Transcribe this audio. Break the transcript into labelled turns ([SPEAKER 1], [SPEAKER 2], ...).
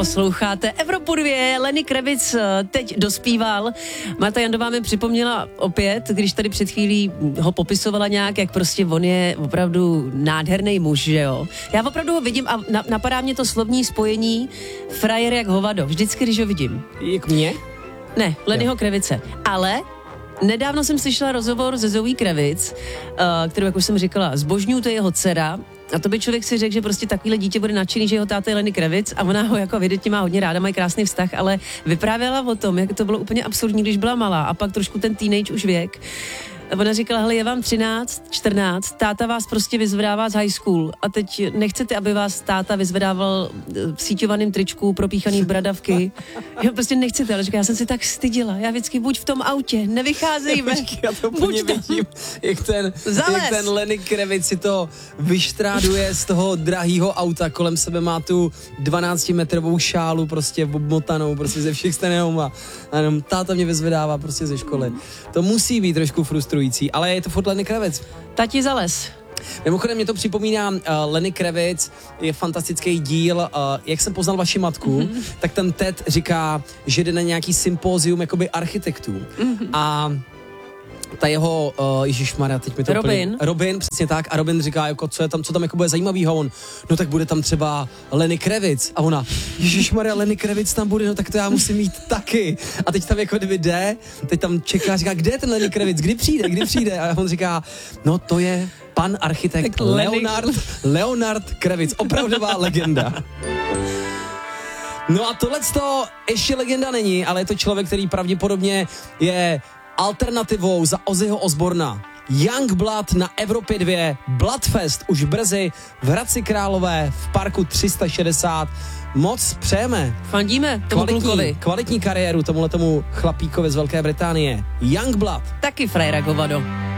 [SPEAKER 1] posloucháte Evropu 2, Lenny Kravitz teď dospíval. Marta Jandová mi připomněla opět, když tady před chvílí ho popisovala nějak, jak prostě on je opravdu nádherný muž, že jo. Já opravdu ho vidím a napadá mě to slovní spojení frajer jak hovado, vždycky, když ho vidím.
[SPEAKER 2] Jak mě?
[SPEAKER 1] Ne, Lennyho Kravice, ale nedávno jsem slyšela rozhovor se Zoe Kravitz, kterou, jak už jsem říkala, zbožňuju, to je jeho dcera. A to by člověk si řekl, že prostě takovýhle dítě bude nadšený, že jeho táta je Lenny Kravitz a ona ho jako evidentně má hodně ráda, mají krásný vztah, ale vyprávěla o tom, jak to bylo úplně absurdní, když byla malá a pak trošku ten teenage už věk. A ona říkala, hele, je vám 13, 14, táta vás prostě vyzvedává z high school a teď nechcete, aby vás táta vyzvedával v síťovaném tričku, propíchaný bradavky. Jo, prostě nechcete, ale říká, já jsem si tak styděla, já vždycky buď v tom autě, nevycházejme.
[SPEAKER 2] Já to úplně vidím, jak ten Lenny Kravitz si to vyštráduje z toho drahýho auta, kolem sebe má tu 12metrovou šálu prostě obmotanou, prostě ze všech stranů a jenom táta mě vyzvedává prostě ze školy. To musí být trošku frustrující, ale je to furt Lenny Kravitz.
[SPEAKER 1] Tati zales.
[SPEAKER 2] Mimochodem mě to připomíná Lenny Kravitz, je fantastický díl, jak jsem poznal vaši matku, tak ten Ted říká, že jde na nějaký sympózium jakoby architektů. A ta jeho, ježišmarja, teď mi to Robin, přesně tak, a Robin říká, jako, co tam jako bude zajímavý, a on, no tak bude tam třeba Lenny Kravitz, a ona, ježišmarja, Lenny Kravitz tam bude, no tak to já musím mít taky. A teď tam jako kdyby jde, teď tam čeká, říká, kde je ten Lenny Kravitz, kdy přijde, a on říká, no to je pan architekt Leonard Kravitz, opravdová legenda. No a tohleto ještě legenda není, ale je to člověk, který pravděpodobně je alternativou za Ozzyho Osborna. Youngblood na Evropě 2, Bloodfest už brzy v Hradci Králové v parku 360. Moc přejeme.
[SPEAKER 1] Fandíme tomu klukovi.
[SPEAKER 2] Kvalitní kariéru tomu chlapíkovi z Velké Británie. Youngblood.
[SPEAKER 1] Taky frajera hovado.